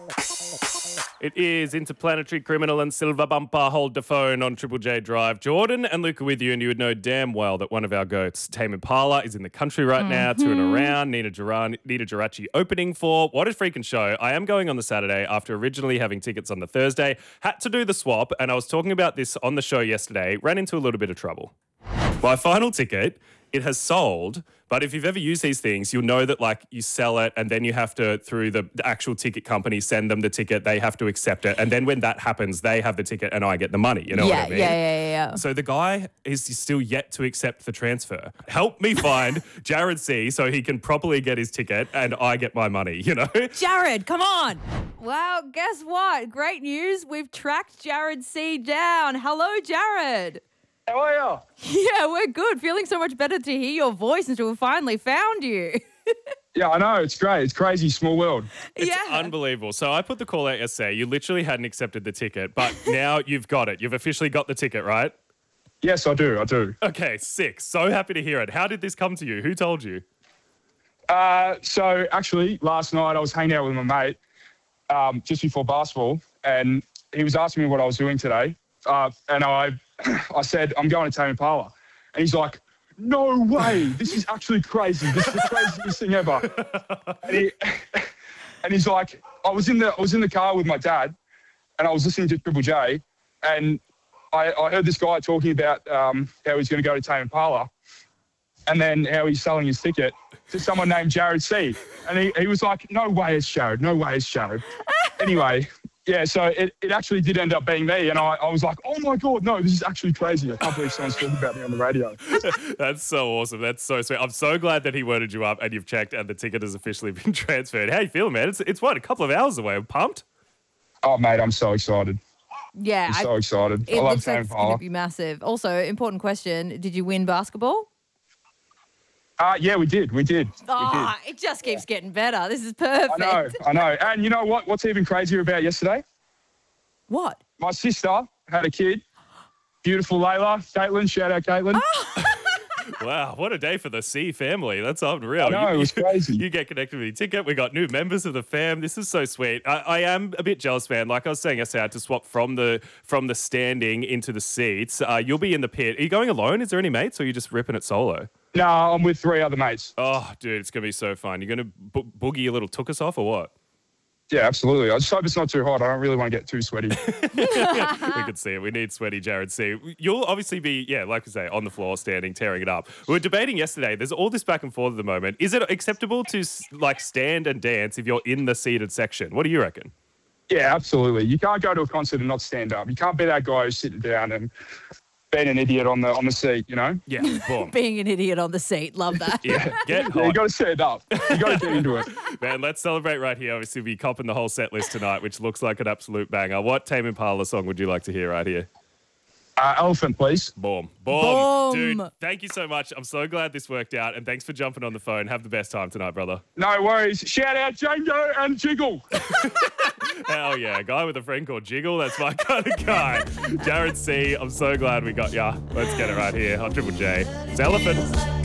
It is Interplanetary Criminal and Silver Bumper. Hold the phone on Triple J Drive. Jordan and Luca with you, and you would know damn well that one of our goats, Tame Impala, is in the country right now, touring around. Nina Geraci opening for What a Freaking Show. I am going on the Saturday after originally having tickets on the Thursday. Had to do the swap, and I was talking about this on the show yesterday. Ran into a little bit of trouble. My final ticket, it has sold, but if you've ever used these things, you'll know that like you sell it and then you have to, through the actual ticket company, send them the ticket, they have to accept it. And then when that happens, they have the ticket and I get the money. You know what I mean? Yeah. So the guy is still yet to accept the transfer. Help me find Jared C so he can properly get his ticket and I get my money, you know? Jared, come on. Well, guess what? Great news. We've tracked Jared C down. Hello, Jared. How are you? Yeah, we're good. Feeling so much better to hear your voice until we finally found you. Yeah, I know. It's great. It's crazy. Small world. It's unbelievable. So I put the call out yesterday. You literally hadn't accepted the ticket, but now you've got it. You've officially got the ticket, right? Yes, I do. Okay, sick. So happy to hear it. How did this come to you? Who told you? So actually, last night I was hanging out with my mate just before basketball, and he was asking me what I was doing today. And I said, I'm going to Tame Impala. And he's like, no way. This is actually crazy. This is the craziest thing ever. And he's like, I was in the car with my dad and I was listening to Triple J and I heard this guy talking about how he's going to go to Tame Impala and then how he's selling his ticket to someone named Jared C. And he was like, no way it's Jared. No way it's Jared. Anyway, yeah, so it actually did end up being me. And I was like, oh, my God, no, this is actually crazy. I can't believe someone's talking about me on the radio. That's so awesome. That's so sweet. I'm so glad that he worded you up and you've checked and the ticket has officially been transferred. How you feeling, man? It's what, a couple of hours away? I'm pumped? Oh, mate, I'm so excited. Yeah. I'm so excited. It I love looks like Tame it's going Impala. to be massive. Also, important question, did you win basketball? Yeah, we did. Oh, it just keeps getting better. This is perfect. I know. And you know what? What's even crazier about yesterday? What? My sister had a kid. Beautiful Layla. Caitlin. Shout out, Caitlin. Wow, what a day for the C family. That's unreal. I know, it was crazy. You get connected with your ticket. We got new members of the fam. This is so sweet. I am a bit jealous, man. Like I was saying yesterday, I had to swap from the standing into the seats. You'll be in the pit. Are you going alone? Is there any mates or are you just ripping it solo? No, I'm with 3 other mates. Oh, dude, it's going to be so fun. You're going to boogie your little tookus off or what? Yeah, absolutely. I just hope it's not too hot. I don't really want to get too sweaty. We could see it. We need sweaty Jared C. You'll obviously be, like I say, on the floor, standing, tearing it up. We were debating yesterday. There's all this back and forth at the moment. Is it acceptable to stand and dance if you're in the seated section? What do you reckon? Yeah, absolutely. You can't go to a concert and not stand up. You can't be that guy who's sitting down and being an idiot on the seat, you know? Yeah, boom. Being an idiot on the seat. Love that. Yeah, get hot. Yeah, you got to stand up. You got to get into it. Man, let's celebrate right here. Obviously, we're copping the whole set list tonight, which looks like an absolute banger. What Tame Impala song would you like to hear right here? Elephant, please. Boom. Boom. Dude, thank you so much. I'm so glad this worked out, and thanks for jumping on the phone. Have the best time tonight, brother. No worries. Shout out Django and Jiggle. Hell yeah. A guy with a friend called Jiggle. That's my kind of guy. Jared C., I'm so glad we got ya. Let's get it right here on Triple J. It's Elephant.